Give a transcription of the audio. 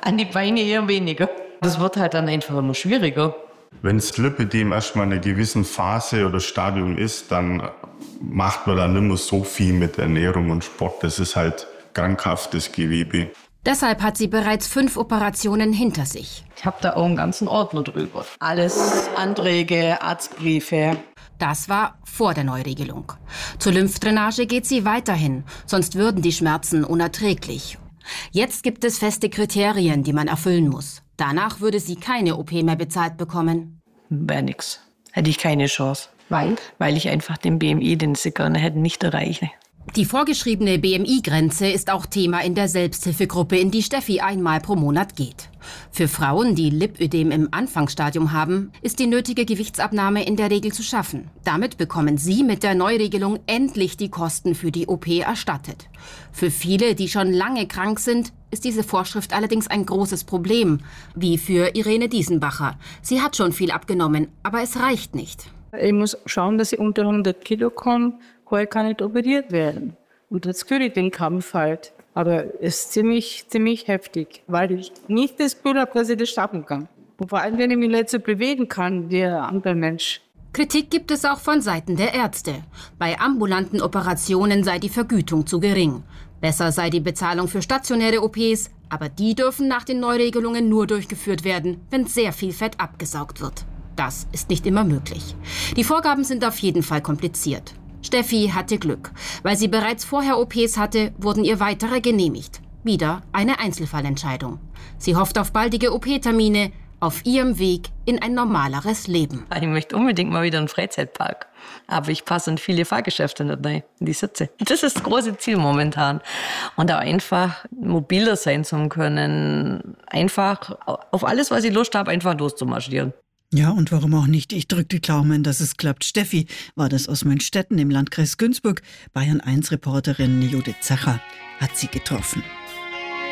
An die Beine eher weniger. Das wird halt dann einfach immer schwieriger. Wenn das Lipödem erstmal in einer gewissen Phase oder Stadium ist, dann macht man dann nicht mehr so viel mit Ernährung und Sport. Das ist halt krankhaftes Gewebe. Deshalb hat sie bereits 5 Operationen hinter sich. Ich habe da auch einen ganzen Ordner drüber. Alles Anträge, Arztbriefe. Das war vor der Neuregelung. Zur Lymphdrainage geht sie weiterhin, sonst würden die Schmerzen unerträglich. Jetzt gibt es feste Kriterien, die man erfüllen muss. Danach würde sie keine OP mehr bezahlt bekommen. Wäre nix. Hätte ich keine Chance. Weil ich einfach den BMI, den sie gerne hätten, nicht erreiche. Die vorgeschriebene BMI-Grenze ist auch Thema in der Selbsthilfegruppe, in die Steffi einmal pro Monat geht. Für Frauen, die Lipödem im Anfangsstadium haben, ist die nötige Gewichtsabnahme in der Regel zu schaffen. Damit bekommen sie mit der Neuregelung endlich die Kosten für die OP erstattet. Für viele, die schon lange krank sind, ist diese Vorschrift allerdings ein großes Problem, wie für Irene Diesenbacher. Sie hat schon viel abgenommen, aber es reicht nicht. Ich muss schauen, dass ich unter 100 Kilo komme. Vorher kann nicht operiert werden. Und jetzt führe ich den Kampf halt. Aber es ist ziemlich heftig, weil ich nicht das Gefühl habe, dass ich das schaffen kann. Und vor allem, wenn ich mich nicht so bewegen kann, wie ein anderer Mensch. Kritik gibt es auch von Seiten der Ärzte. Bei ambulanten Operationen sei die Vergütung zu gering. Besser sei die Bezahlung für stationäre OPs, aber die dürfen nach den Neuregelungen nur durchgeführt werden, wenn sehr viel Fett abgesaugt wird. Das ist nicht immer möglich. Die Vorgaben sind auf jeden Fall kompliziert. Steffi hatte Glück. Weil sie bereits vorher OPs hatte, wurden ihr weitere genehmigt. Wieder eine Einzelfallentscheidung. Sie hofft auf baldige OP-Termine auf ihrem Weg in ein normaleres Leben. Ich möchte unbedingt mal wieder einen Freizeitpark. Aber ich passe in viele Fahrgeschäfte nicht rein, in die Sitze. Das ist das große Ziel momentan. Und auch einfach mobiler sein zu können. Einfach auf alles, was ich Lust habe, einfach loszumarschieren. Ja, und warum auch nicht? Ich drücke die Daumen, dass es klappt. Steffi war das aus Mönchstetten im Landkreis Günzburg. Bayern 1 Reporterin Judith Zacher hat sie getroffen.